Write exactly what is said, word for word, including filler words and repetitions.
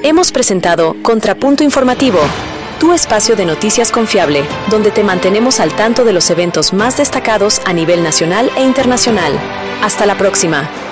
Hemos presentado Contrapunto Informativo, tu espacio de noticias confiable, donde te mantenemos al tanto de los eventos más destacados a nivel nacional e internacional. Hasta la próxima.